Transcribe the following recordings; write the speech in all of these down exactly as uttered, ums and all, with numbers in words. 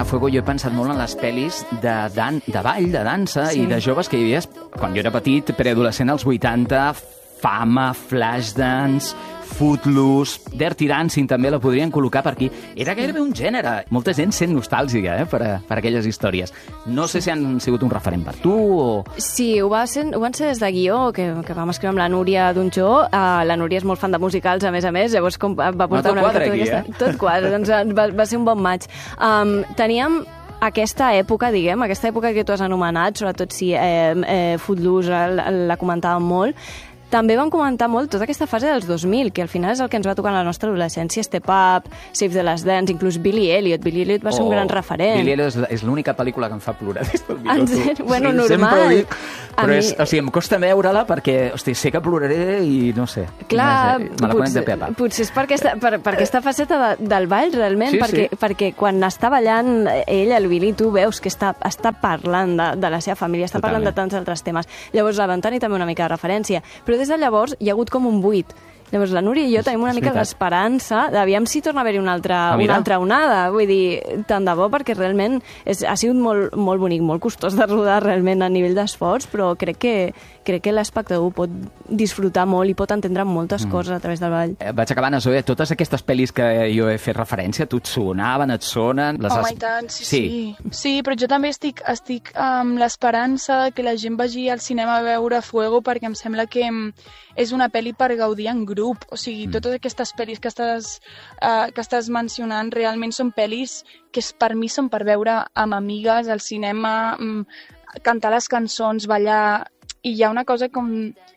Fuego jo he pensat molt en les pel·lis de, dan de ball, de dansa sí. i de joves que hi havia quan jo era petit, preadolescent als vuitanta, Fama, Flashdance, Footloose, Dirty Dancing també la podrien col·locar per aquí. Era gairebé un gènere. Molta gent sent nostàlgica eh, per, a, per aquelles històries. No sé si han sigut un referent per tu o... Sí, ho, va ser, ho van ser des de guió, que, que vam escriure amb la Núria Donjó. Uh, la Núria és molt fan de musicals, a més a més, llavors com va portar no, una mica tota aquí, aquesta... Eh? Tot quadre, doncs va, va ser un bon maig. Um, teníem aquesta època, diguem, aquesta època que tu has anomenat, sobretot si eh, eh, Footloose la, la comentàvem molt. També vam comentar molt tota aquesta fase dels dos mil, que al final és el que ens va tocar en la nostra adolescència, Step Up, Save the Last Dance, inclús Billy Elliot. Billy Elliot va ser oh, un gran referent. Billy Elliot és, és l'única pel·lícula que em fa plorar des del minut. En sèrio? Bueno, sí, normal. Dic, però és, mi... o sigui, em costa veure-la perquè, hosti, sé que ploraré i no sé. Clar, no sé, me la conec de pepa. Potser és per aquesta, per, per aquesta faceta de, del ball, realment, sí, perquè, sí. perquè quan està ballant ell, el Billy, tu veus que està, està parlant de, de la seva família, està Totalment. parlant de tants altres temes. Llavors, la van tenir també una mica de referència. Però des de llavors hi ha hagut com un buit. Llavors la Núria i jo tenim una mica d'esperança d'aviam si torna a haver-hi una altra, ah, una altra onada. Vull dir, tant de bo, perquè realment és, ha sigut molt, molt bonic, molt costós de rodar realment a nivell d'esforç, però crec que, crec que l'espectador pot disfrutar molt i pot entendre moltes mm. coses a través del ball. Eh, vaig acabant, Zoe. Totes aquestes pel·lis que jo he fet referència, tu et sonaven, et sonen... Les Home, has... i tant, sí, sí, sí. Sí, però jo també estic, estic amb l'esperança que la gent vagi al cinema a veure Fuego, perquè em sembla que és una pel·li per gaudir en grup. O sigui, mm. totes aquestes pel·lis que estàs, uh, que estàs mencionant realment són pel·lis que per mi són per veure amb amigues al cinema, um, cantar les cançons, ballar... I hi ha una cosa com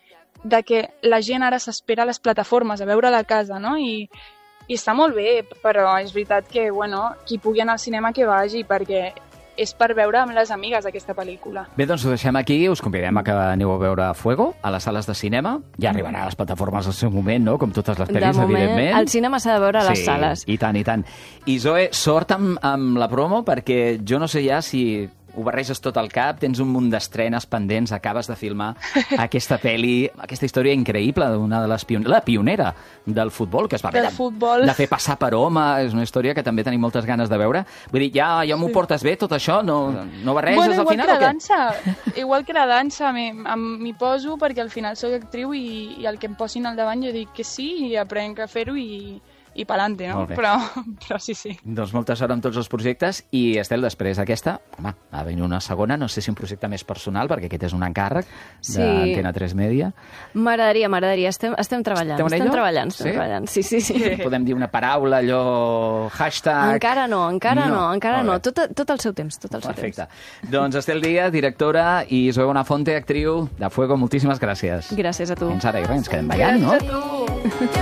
de que la gent ara s'espera a les plataformes a veure la casa, no? I, i està molt bé, però és veritat que, bueno, qui pugui anar al cinema que vagi, perquè és per veure amb les amigues aquesta pel·lícula. Bé, doncs ho deixem aquí, us convidem a que aneu a veure Fuego a les sales de cinema. Ja arribarà a les plataformes al seu moment, no? Com totes les pel·lis, de moment, evidentment. El cinema s'ha de veure a les sí, sales. I tant, i tant. I Zoe, sort amb, amb la promo, perquè jo no sé ja si... ho barreges tot al cap, tens un munt d'estrenes pendents, acabes de filmar aquesta pel·li, aquesta història increïble d'una de les pioneres, la pionera del futbol, que es va haver de, de fer passar per home, és una història que també tenim moltes ganes de veure. Vull dir, ja, ja m'ho portes bé, tot això? No, no barreges bueno, al final? Igual que la dansa, igual que la dansa, m'hi poso perquè al final soc actriu i, i el que em posin al davant jo dic que sí i aprenc a fer-ho i... i pa'lante, no? Però, però sí, sí. Doncs molta sort amb tots els projectes i, Estel, després d'aquesta, home, ha de venir una segona, no sé si un projecte més personal, perquè aquest és un encàrrec sí. d'Antena tres Media. M'agradaria, m'agradaria. Estem, estem treballant. Estem, estem treballant, estem sí? treballant. Sí, sí, sí. Podem dir una paraula, allò, hashtag... Encara no, encara no, no encara no. Tot, tot el seu temps, tot el seu Perfecte. temps. Perfecte. Doncs Estel Díaz, directora, i Zoe Bonafonte, actriu de Fuego, moltíssimes gràcies. Gràcies a tu. Fins ara i res, ens quedem ballant, no? Gràcies a tu.